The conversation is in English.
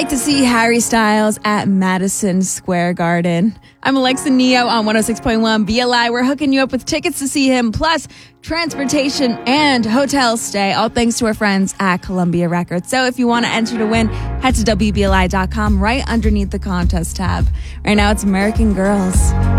like to see Harry Styles at Madison Square Garden? I'm Alexa Neo on 106.1 BLI. We're hooking you up with tickets to see him, plus transportation and hotel stay, all thanks to our friends at Columbia Records. So if you want to enter to win, head to WBLI.com right underneath the contest tab. Right now, it's American Girls.